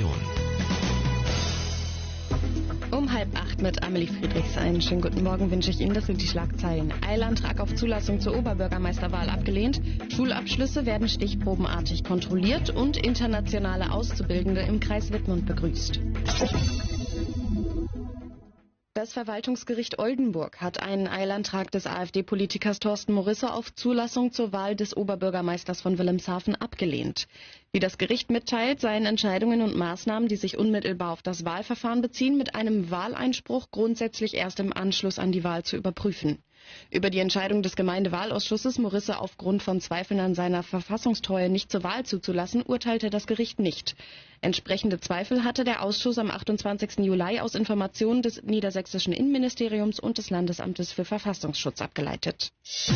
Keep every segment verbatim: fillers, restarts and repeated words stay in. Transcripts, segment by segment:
Region. Um halb acht mit Amelie Friedrichs. Einen schönen guten Morgen wünsche ich Ihnen. Das sind die Schlagzeilen. Eilantrag auf Zulassung zur Oberbürgermeisterwahl abgelehnt. Schulabschlüsse werden stichprobenartig kontrolliert und internationale Auszubildende im Kreis Wittmund begrüßt. Das Verwaltungsgericht Oldenburg hat einen Eilantrag des AfD-Politikers Thorsten Morisse auf Zulassung zur Wahl des Oberbürgermeisters von Wilhelmshaven abgelehnt. Wie das Gericht mitteilt, seien Entscheidungen und Maßnahmen, die sich unmittelbar auf das Wahlverfahren beziehen, mit einem Wahleinspruch grundsätzlich erst im Anschluss an die Wahl zu überprüfen. Über die Entscheidung des Gemeindewahlausschusses, Morisse aufgrund von Zweifeln an seiner Verfassungstreue nicht zur Wahl zuzulassen, urteilte das Gericht nicht. Entsprechende Zweifel hatte der Ausschuss am achtundzwanzigsten Juli aus Informationen des niedersächsischen Innenministeriums und des Landesamtes für Verfassungsschutz abgeleitet.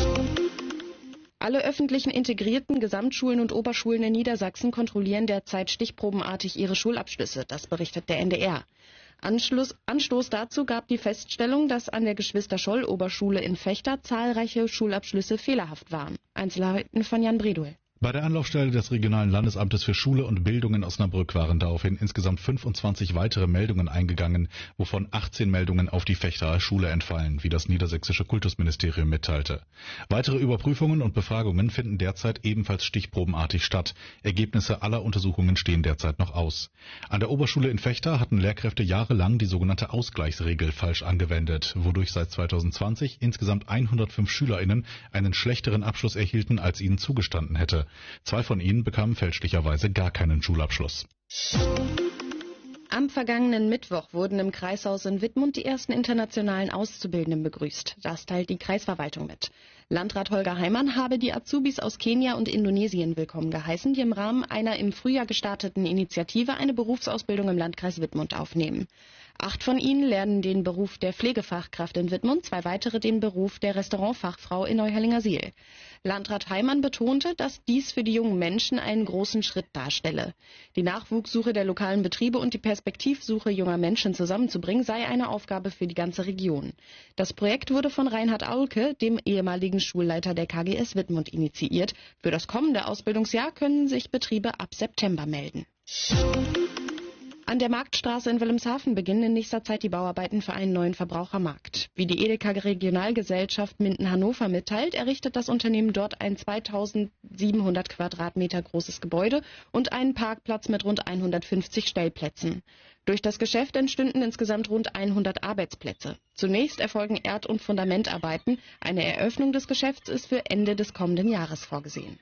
Alle öffentlichen integrierten Gesamtschulen und Oberschulen in Niedersachsen kontrollieren derzeit stichprobenartig ihre Schulabschlüsse, das berichtet der N D R. Anschluss, Anstoß dazu gab die Feststellung, dass an der Geschwister-Scholl-Oberschule in Vechta zahlreiche Schulabschlüsse fehlerhaft waren. Einzelheiten von Jan Bredul. Bei der Anlaufstelle des regionalen Landesamtes für Schule und Bildung in Osnabrück waren daraufhin insgesamt fünfundzwanzig weitere Meldungen eingegangen, wovon achtzehn Meldungen auf die Vechtaer Schule entfallen, wie das niedersächsische Kultusministerium mitteilte. Weitere Überprüfungen und Befragungen finden derzeit ebenfalls stichprobenartig statt. Ergebnisse aller Untersuchungen stehen derzeit noch aus. An der Oberschule in Vechta hatten Lehrkräfte jahrelang die sogenannte Ausgleichsregel falsch angewendet, wodurch seit zweitausendzwanzig insgesamt hundertfünf SchülerInnen einen schlechteren Abschluss erhielten, als ihnen zugestanden hätte. Zwei von ihnen bekamen fälschlicherweise gar keinen Schulabschluss. Am vergangenen Mittwoch wurden im Kreishaus in Wittmund die ersten internationalen Auszubildenden begrüßt. Das teilt die Kreisverwaltung mit. Landrat Holger Heimann habe die Azubis aus Kenia und Indonesien willkommen geheißen, die im Rahmen einer im Frühjahr gestarteten Initiative eine Berufsausbildung im Landkreis Wittmund aufnehmen. Acht von ihnen lernen den Beruf der Pflegefachkraft in Wittmund, zwei weitere den Beruf der Restaurantfachfrau in Neuherlingersiel. Landrat Heimann betonte, dass dies für die jungen Menschen einen großen Schritt darstelle. Die Nachwuchssuche der lokalen Betriebe und die Perspektivsuche junger Menschen zusammenzubringen, sei eine Aufgabe für die ganze Region. Das Projekt wurde von Reinhard Aulke, dem ehemaligen Schulleiter der K G S Wittmund, initiiert. Für das kommende Ausbildungsjahr können sich Betriebe ab September melden. An der Marktstraße in Wilhelmshaven beginnen in nächster Zeit die Bauarbeiten für einen neuen Verbrauchermarkt. Wie die Edeka Regionalgesellschaft Minden-Hannover mitteilt, errichtet das Unternehmen dort ein zweitausendsiebenhundert Quadratmeter großes Gebäude und einen Parkplatz mit rund hundertfünfzig Stellplätzen. Durch das Geschäft entstünden insgesamt rund hundert Arbeitsplätze. Zunächst erfolgen Erd- und Fundamentarbeiten. Eine Eröffnung des Geschäfts ist für Ende des kommenden Jahres vorgesehen.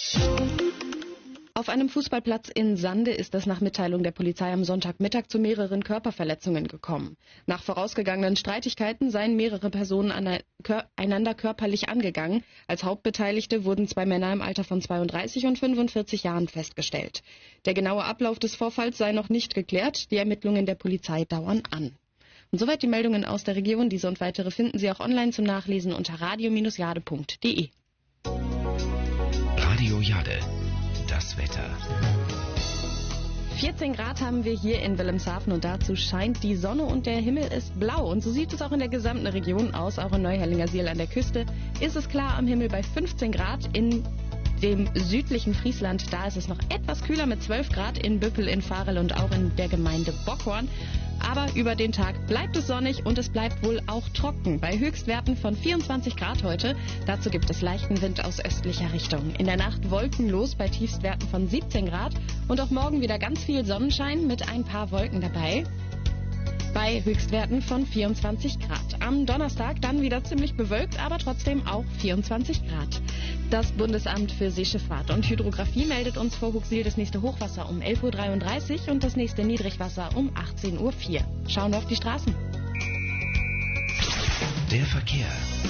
Auf einem Fußballplatz in Sande ist es nach Mitteilung der Polizei am Sonntagmittag zu mehreren Körperverletzungen gekommen. Nach vorausgegangenen Streitigkeiten seien mehrere Personen einander körperlich angegangen. Als Hauptbeteiligte wurden zwei Männer im Alter von zweiunddreißig und fünfundvierzig Jahren festgestellt. Der genaue Ablauf des Vorfalls sei noch nicht geklärt. Die Ermittlungen der Polizei dauern an. Und soweit die Meldungen aus der Region. Diese und weitere finden Sie auch online zum Nachlesen unter radio Bindestrich jade Punkt de. Radio Jade. Das Wetter. vierzehn Grad haben wir hier in Wilhelmshaven und dazu scheint die Sonne und der Himmel ist blau. Und so sieht es auch in der gesamten Region aus. Auch in Neuherlingersiel an der Küste ist es klar am Himmel bei fünfzehn Grad. In dem südlichen Friesland, da ist es noch etwas kühler mit zwölf Grad in Büppel, in Varel und auch in der Gemeinde Bockhorn. Aber über den Tag bleibt es sonnig und es bleibt wohl auch trocken. Bei Höchstwerten von vierundzwanzig Grad heute. Dazu gibt es leichten Wind aus östlicher Richtung. In der Nacht wolkenlos bei Tiefstwerten von siebzehn Grad. Und auch morgen wieder ganz viel Sonnenschein mit ein paar Wolken dabei. Bei Höchstwerten von vierundzwanzig Grad. Am Donnerstag dann wieder ziemlich bewölkt, aber trotzdem auch vierundzwanzig Grad. Das Bundesamt für Seeschifffahrt und Hydrographie meldet uns vor Huxil das nächste Hochwasser um elf Uhr dreiunddreißig und das nächste Niedrigwasser um achtzehn Uhr vier. Schauen wir auf die Straßen. Der Verkehr.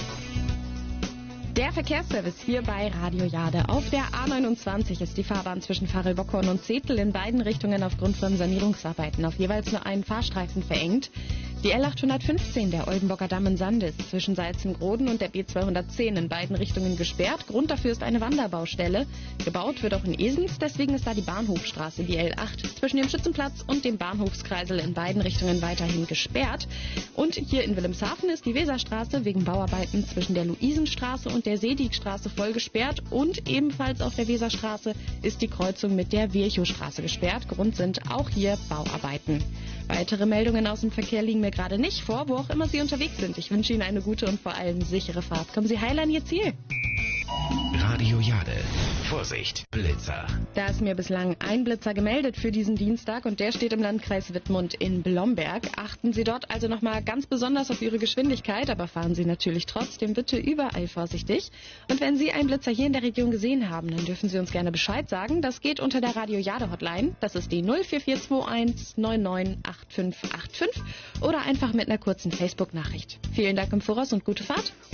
Der Verkehrsservice hier bei Radio Jade. Auf der A neunundzwanzig ist die Fahrbahn zwischen Varel-Bockhorn und Zetel in beiden Richtungen aufgrund von Sanierungsarbeiten auf jeweils nur einen Fahrstreifen verengt. Die L achthundertfünfzehn der Oldenburger Damm in Sande ist zwischen Salzengroden und der B zweihundertzehn in beiden Richtungen gesperrt. Grund dafür ist eine Wanderbaustelle. Gebaut wird auch in Esens, deswegen ist da die Bahnhofstraße, die L acht, zwischen dem Schützenplatz und dem Bahnhofskreisel in beiden Richtungen weiterhin gesperrt. Und hier in Wilhelmshaven ist die Weserstraße wegen Bauarbeiten zwischen der Luisenstraße und der Seedigstraße voll gesperrt. Und ebenfalls auf der Weserstraße ist die Kreuzung mit der Virchowstraße gesperrt. Grund sind auch hier Bauarbeiten. Weitere Meldungen aus dem Verkehr liegen mir gerade nicht vor, wo auch immer Sie unterwegs sind. Ich wünsche Ihnen eine gute und vor allem sichere Fahrt. Kommen Sie heil an Ihr Ziel. Radio Jade. Vorsicht, Blitzer. Da ist mir bislang ein Blitzer gemeldet für diesen Dienstag und der steht im Landkreis Wittmund in Blomberg. Achten Sie dort also nochmal ganz besonders auf Ihre Geschwindigkeit, aber fahren Sie natürlich trotzdem bitte überall vorsichtig. Und wenn Sie einen Blitzer hier in der Region gesehen haben, dann dürfen Sie uns gerne Bescheid sagen. Das geht unter der Radio Jade Hotline. Das ist die null vier vier zwei eins neun neun acht fünf acht fünf oder einfach mit einer kurzen Facebook-Nachricht. Vielen Dank im Voraus und gute Fahrt.